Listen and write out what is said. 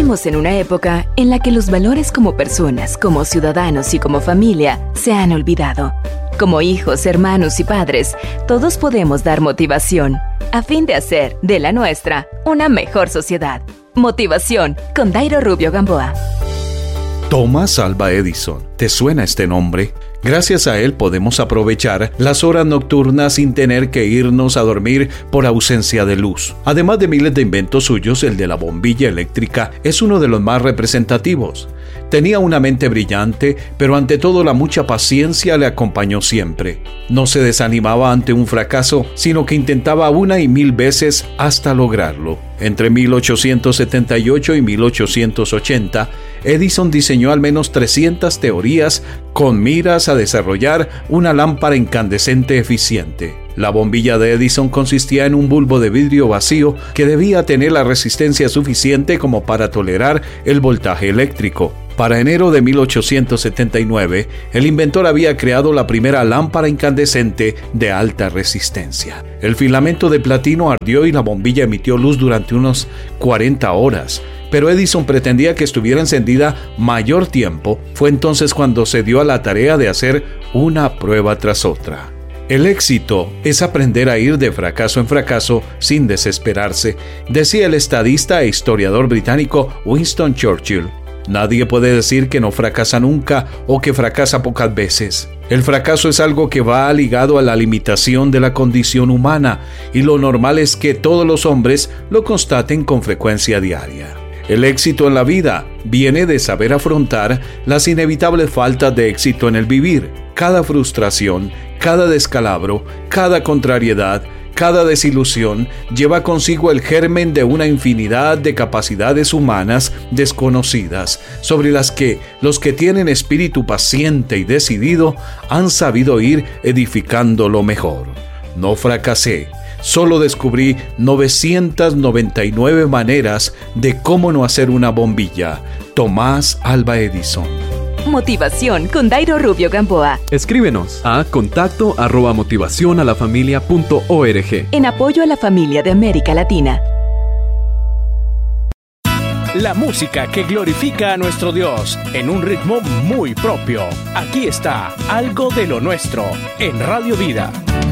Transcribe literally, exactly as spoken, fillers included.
Vivimos en una época en la que los valores como personas, como ciudadanos y como familia se han olvidado. Como hijos, hermanos y padres, todos podemos dar motivación a fin de hacer de la nuestra una mejor sociedad. Motivación con Dairo Rubio Gamboa. Thomas Alva Edison. ¿Te suena este nombre? Gracias a él podemos aprovechar las horas nocturnas sin tener que irnos a dormir por ausencia de luz. Además de miles de inventos suyos, el de la bombilla eléctrica es uno de los más representativos. Tenía una mente brillante, pero ante todo la mucha paciencia le acompañó siempre. No se desanimaba ante un fracaso, sino que intentaba una y mil veces hasta lograrlo. Entre mil ochocientos setenta y ocho y mil ochocientos ochenta, Edison diseñó al menos trescientas teorías con miras a desarrollar una lámpara incandescente eficiente. La bombilla de Edison consistía en un bulbo de vidrio vacío que debía tener la resistencia suficiente como para tolerar el voltaje eléctrico. Para enero de mil ochocientos setenta y nueve, el inventor había creado la primera lámpara incandescente de alta resistencia. El filamento de platino ardió y la bombilla emitió luz durante unos cuarenta horas, pero Edison pretendía que estuviera encendida mayor tiempo. Fue entonces cuando se dio a la tarea de hacer una prueba tras otra. El éxito es aprender a ir de fracaso en fracaso sin desesperarse, decía el estadista e historiador británico Winston Churchill. Nadie puede decir que no fracasa nunca o que fracasa pocas veces. El fracaso es algo que va ligado a la limitación de la condición humana, y lo normal es que todos los hombres lo constaten con frecuencia diaria. El éxito en la vida viene de saber afrontar las inevitables faltas de éxito en el vivir. Cada frustración, cada descalabro, cada contrariedad, cada desilusión lleva consigo el germen de una infinidad de capacidades humanas desconocidas, sobre las que los que tienen espíritu paciente y decidido han sabido ir edificando lo mejor. No fracasé, solo descubrí novecientas noventa y nueve maneras de cómo no hacer una bombilla. Thomas Alva Edison. Motivación con Dairo Rubio Gamboa. Escríbenos a contacto arroba motivación a la familia punto org. En apoyo a la familia de América Latina. La música que glorifica a nuestro Dios en un ritmo muy propio. Aquí está Algo de lo Nuestro en Radio Vida.